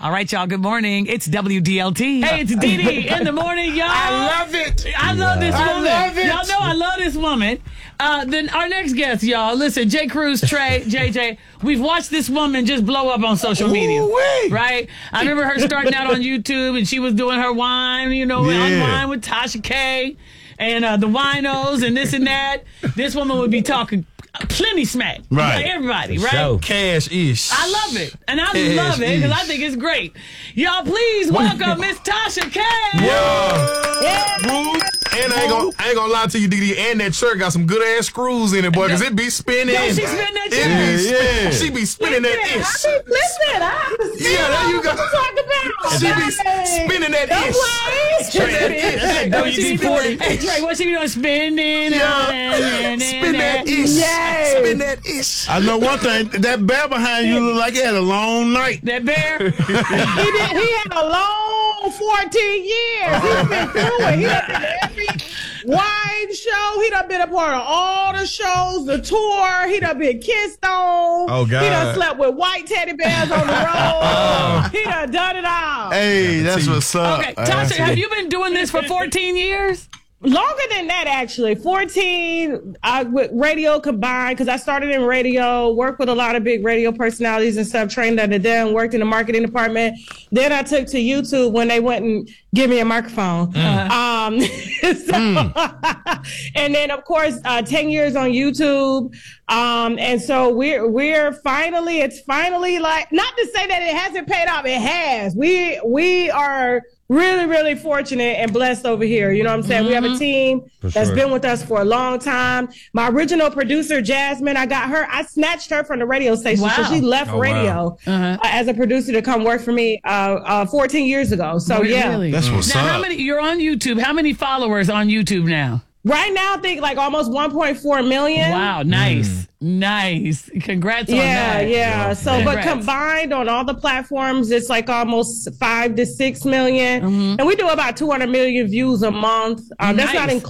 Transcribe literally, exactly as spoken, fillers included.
All right, y'all. Good morning. It's W D L T. Hey, it's Dee Dee in the morning, y'all. I love it. I love this woman. I love it. Y'all know I love this woman. Uh, then our next guest, y'all. Listen, J. Cruz, Trey, J J. We've watched this woman just blow up on social media. Ooh-wee. Right? I remember her starting out on YouTube, and she was doing her wine, you know, Yeah. on wine with Tasha K. And uh, the winos and this and that. This woman would be talking plenty smack. Right. Like everybody, right? Show. Cash-ish. I love it. And I Cash love it because I ish. think it's great. Y'all, please welcome Miss Tasha K. Yeah. Rude. And I ain't gonna, I ain't gonna lie to you, D D. And that shirt got some good ass screws in it, boy, because it be spinning. Yo, she spin that It shirt. be spin- Yeah. She be spinning that Listen, ish. I be, listen, I have to spin Yeah, there you what go. you talking about. She be Hey, spinning that don't ish. play. Spinning that ish. What she be doing? Hey, Trey, what she be doing? Spinning. Yeah. Spin that ish. Yay. Spin that ish. I know one thing. That bear behind you look like he had a long night. That bear. He did. He had a long fourteen years. He's been through it. He done been to every wine show. He done been a part of all the shows, the tour. He done been kissed on. Oh, God. He done slept with white teddy bears on the road. He done done it all. Hey, that's what's up. Okay, Tasha, have you been doing this for fourteen years? Longer than that, actually. fourteen uh, with radio combined, because I started in radio, worked with a lot of big radio personalities and stuff, trained under them, worked in the marketing department. Then I took to YouTube when they went and give me a microphone. Um, so, and then, of course, uh, ten years on YouTube. Um, and so we're, we're finally, it's finally like, not to say that it hasn't paid off, it has. We, we are really, really fortunate and blessed over here. You know what I'm saying? We have a team that's sure. been with us for a long time. My original producer, Jasmine, I got her, I snatched her from the radio station. So Wow. she left Oh, wow. radio uh, as a producer to come work for me uh, uh, fourteen years ago. So yeah. Really? That's what's now, how up. many? You're on YouTube. How many followers on YouTube now? Right now, I think like almost one point four million. Wow, nice, nice. Congrats on Yeah, that. yeah. So, but Congrats. combined on all the platforms, it's like almost five to six million, and we do about two hundred million views a month. Uh, That's not Nice. including